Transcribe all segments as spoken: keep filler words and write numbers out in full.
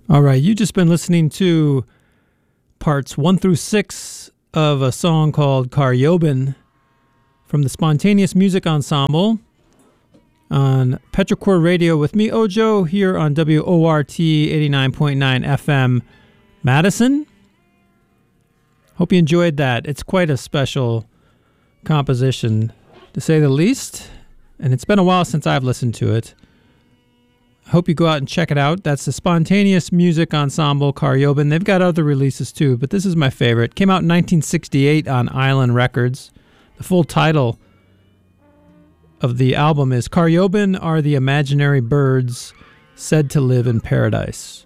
All right, you just been listening to parts one through six of a song called Karyobin from the Spontaneous Music Ensemble on Petrichord Radio with me, Ojo, here on W O R T eighty-nine point nine F M Madison. Hope you enjoyed that. It's quite a special composition, to say the least, and it's been a while since I've listened to it. Hope you go out and check it out. That's the Spontaneous Music Ensemble, Karyobin. They've got other releases too, but this is my favorite. Came out in nineteen sixty-eight on Island Records. The full title of the album is Karyobin Are the Imaginary Birds Said to Live in Paradise.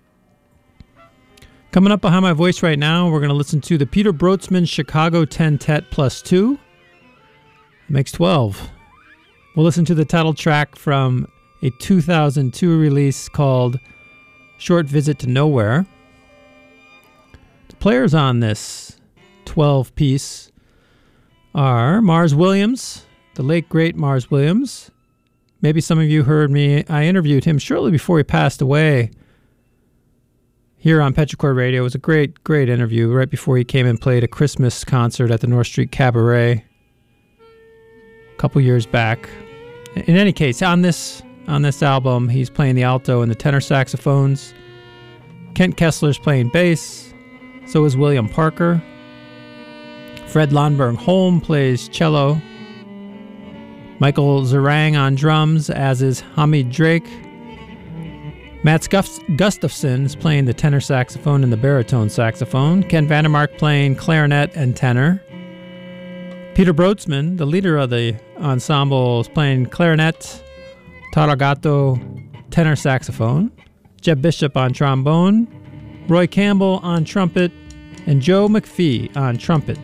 Coming up behind my voice right now, we're going to listen to the Peter Brotzmann Chicago Ten-Tet Plus Two. It makes twelve. We'll listen to the title track from a two thousand two release called Short Visit to Nowhere. The players on this twelve-piece are Mars Williams, the late great Mars Williams. Maybe some of you heard me. I interviewed him shortly before he passed away here on Petrichord Radio. It was a great, great interview right before he came and played a Christmas concert at the North Street Cabaret a couple years back. In any case, on this On this album, he's playing the alto and the tenor saxophones. Kent Kessler's playing bass. So is William Parker. Fred Lonberg Holm plays cello. Michael Zerang on drums, as is Hamid Drake. Mats Gust- Gustafson is playing the tenor saxophone and the baritone saxophone. Ken Vandermark playing clarinet and tenor. Peter Brotzmann, the leader of the ensemble, is playing clarinet, Taragato tenor saxophone, Jeb Bishop on trombone, Roy Campbell on trumpet, and Joe McPhee on trumpet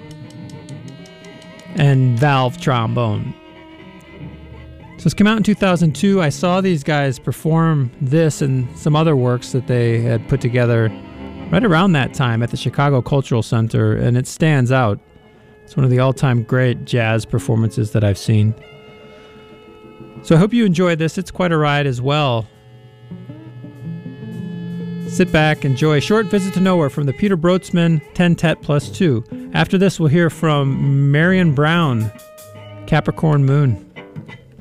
and valve trombone. So this came out in two thousand two. I saw these guys perform this and some other works that they had put together right around that time at the Chicago Cultural Center, and it stands out. It's one of the all-time great jazz performances that I've seen. So I hope you enjoyed this. It's quite a ride as well. Sit back, enjoy Short Visit to Nowhere from the Peter Brotzmann Ten-Tet Plus Two. After this, we'll hear from Marion Brown, Capricorn Moon.